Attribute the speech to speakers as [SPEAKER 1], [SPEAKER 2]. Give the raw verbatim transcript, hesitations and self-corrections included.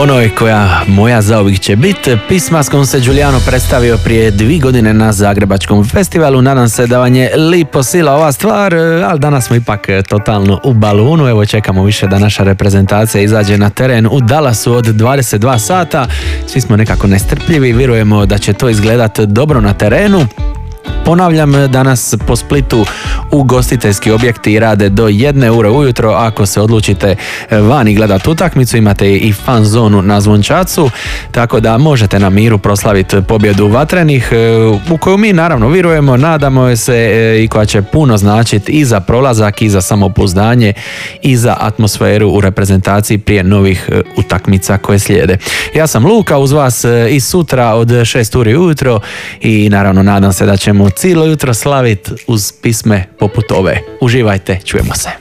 [SPEAKER 1] Onoj koja moja zauvijek će biti, pisma s kojom se Giuliano predstavio prije dvi godine na Zagrebačkom festivalu. Nadam se da vam je lipo sila ova stvar, ali danas smo ipak totalno u balunu. Evo, čekamo više da naša reprezentacija izađe na teren u Dallasu od dvadeset dva sata. Svi smo nekako nestrpljivi, vjerujemo da će to izgledati dobro na terenu. Ponavljam, danas po Splitu ugostiteljski objekti rade do jedne ure ujutro. Ako se odlučite vani gledati utakmicu, imate i fan zonu na Zvončacu, tako da možete na miru proslaviti pobjedu Vatrenih, u koju mi naravno vjerujemo, nadamo se i koja će puno značiti i za prolazak, i za samopouzdanje, i za atmosferu u reprezentaciji prije novih utakmica koje slijede. Ja sam Luka, uz vas i sutra od šest uri ujutro i naravno nadam se da ćemo cijelo jutro slaviti uz pisme poput ove. Uživajte, čujemo se.